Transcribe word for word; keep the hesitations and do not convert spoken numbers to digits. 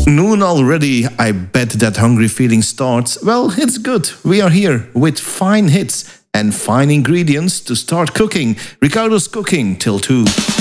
Noon already, I bet that hungry feeling starts. Well, it's good. We are here with fine hits and fine ingredients to start cooking. Ricardo's Cooking till two.